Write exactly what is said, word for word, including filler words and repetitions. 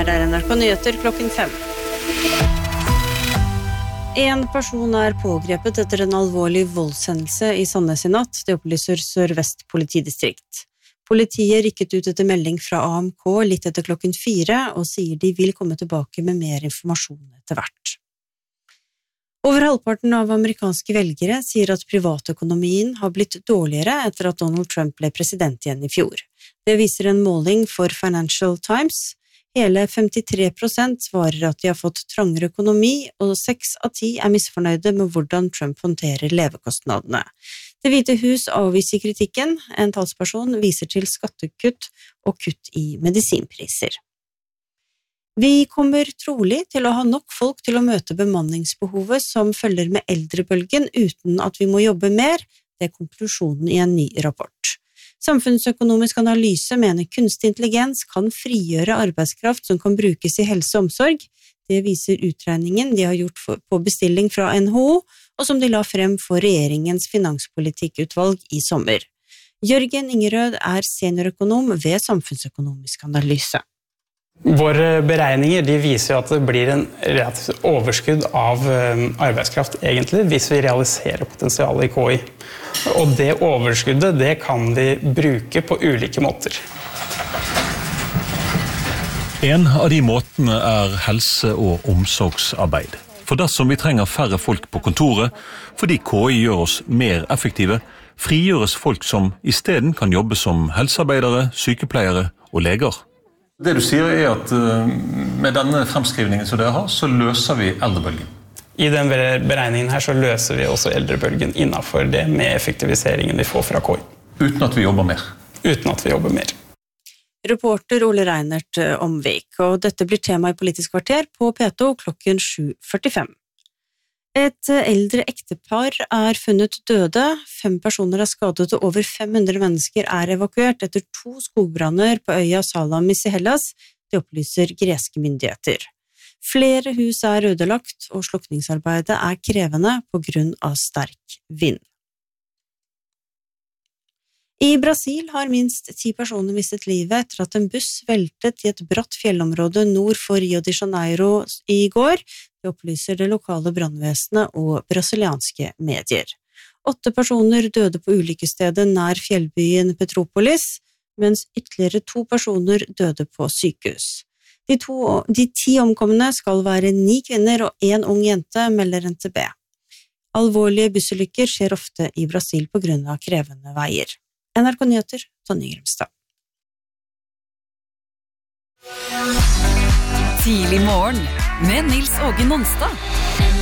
Her er N R K Nyheter klokken fem. En person er pågrepet etter en alvorlig voldshendelse i Sandnes i natt, det opplyser Sør-Vest politidistrikt. Politiet rykket ut etter melding fra A M K litt etter klokken fire, og sier de vil komme tilbake med mer informasjon etter hvert. Over halvparten av amerikanske velgere sier at privatøkonomien har blitt dårligere etter at Donald Trump ble president igjen i fjor. Det viser en måling for Financial Times. Hele femtitre prosent svarer at de har fått trangere økonomi, og seks av ti er misfornøyde med hvordan Trump håndterer levekostnadene. Det Hvite hus avviser kritikken. En talsperson viser til skattekutt og kutt i medisinpriser. Vi kommer trolig til å ha nok folk til å møte bemanningsbehovet som følger med eldrebølgen uten at vi må jobbe mer, det er konklusjonen i en ny rapport. Samfunnsøkonomisk analyse mener kunstig intelligens kan frigjøre arbeidskraft som kan brukes i helse og omsorg. Det viser utregningen de har gjort på bestilling fra N H O, og som de la frem for regjeringens finanspolitikkutvalg i sommer. Jørgen Ingerød er seniorøkonom ved Samfunnsøkonomisk analyse. Våre beregninger de viser at det blir en relativt overskudd av arbeidskraft egentlig, hvis vi realiserer potensialet i K I. Og det overskuddet det kan de bruke på ulike måter. En av de måtene er helse- og omsorgsarbeid. For dersom vi trenger færre folk på kontoret, fordi K I gjør oss mer effektive, frigjøres folk som i stedet kan jobbe som helsearbeidere, sykepleiere og leger. Det du sier er at med denne fremskrivningen som dere har, så løser vi eldrebølgen. I den beregningen her så løser vi også eldrebølgen innenfor det med effektiviseringen vi får fra K I. Uten at vi jobber mer. Uten at vi jobber mer. Reporter Ole Reinert Omvik, og dette blir tema i Politisk kvarter på P to klokken sju førtifem. Et eldre ektepar er funnet døde, fem personer er skadet og over fem hundre mennesker er evakuert etter to skogbranner på øya Salamis i Hellas, det opplyser greske myndigheter. Flere hus er ødelagt, og slukningsarbeidet er krevende på grunn av sterk vind. I Brasil har minst ti personer mistet livet etter at en buss veltet i et bratt fjellområde nord for Rio de Janeiro i går, det opplyser det lokale brannvesenet og brasilianske medier. Åtte personer døde på ulykkesstedet nær fjellbyen Petropolis, mens ytterligere to personer døde på sykehus. De, to, de ti omkomne skal være ni kvinner og en ung jente, melder N T B. Alvorlige bussulykker skjer ofte i Brasil på grunn av krevende veier. N R K Nyheter, Tonje Grimstad. Tidlig morgen med Nils Åge Nonstad.